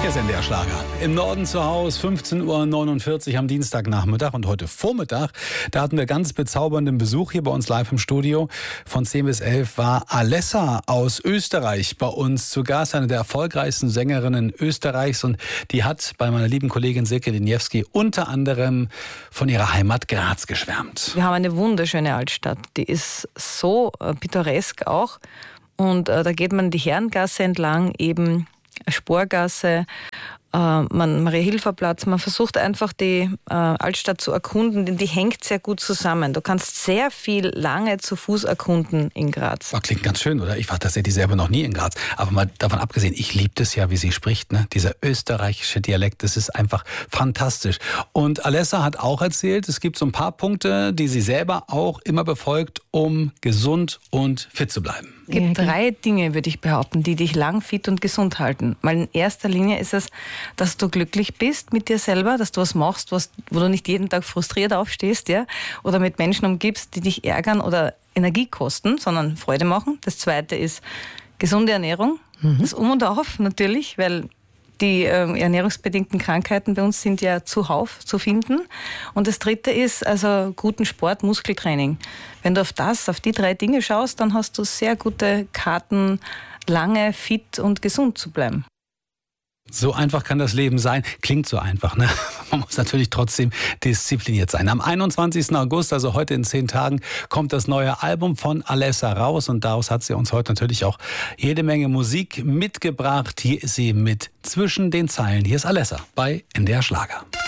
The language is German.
Hier ist NDR Schlager. Im Norden zu Hause, 15:49 Uhr am Dienstagnachmittag und heute Vormittag. Da hatten wir ganz bezaubernden Besuch hier bei uns live im Studio. Von 10 bis 11 war Alessa aus Österreich bei uns zu Gast, eine der erfolgreichsten Sängerinnen Österreichs. Und die hat bei meiner lieben Kollegin Silke Deniewski unter anderem von ihrer Heimat Graz geschwärmt. Wir haben eine wunderschöne Altstadt. Die ist so pittoresk auch. Und da geht man die Herrengasse entlang, eben Sporgasse, Maria-Hilfer-Platz. Man versucht einfach die Altstadt zu erkunden, denn die hängt sehr gut zusammen. Du kannst sehr viel lange zu Fuß erkunden in Graz. Oh, klingt ganz schön, oder? Ich war tatsächlich selber noch nie in Graz. Aber mal davon abgesehen, ich liebe das ja, wie sie spricht, ne? Dieser österreichische Dialekt, das ist einfach fantastisch. Und Alessa hat auch erzählt, es gibt so ein paar Punkte, die sie selber auch immer befolgt, um gesund und fit zu bleiben. Es gibt 3 Dinge, würde ich behaupten, die dich lang fit und gesund halten. Weil in erster Linie ist es, dass du glücklich bist mit dir selber, dass du was machst, wo du nicht jeden Tag frustriert aufstehst, ja, oder mit Menschen umgibst, die dich ärgern oder Energie kosten, sondern Freude machen. Das Zweite ist gesunde Ernährung, das Um und Auf natürlich, weil die ernährungsbedingten Krankheiten bei uns sind ja zuhauf zu finden. Und das Dritte ist also guten Sport, Muskeltraining. Wenn du auf die 3 Dinge schaust, dann hast du sehr gute Karten, lange fit und gesund zu bleiben. So einfach kann das Leben sein. Klingt so einfach, ne? Man muss natürlich trotzdem diszipliniert sein. Am 21. August, also heute in 10 Tagen, kommt das neue Album von Alessa raus. Und daraus hat sie uns heute natürlich auch jede Menge Musik mitgebracht. Hier ist sie mit Zwischen den Zeilen. Hier ist Alessa bei NDR Schlager.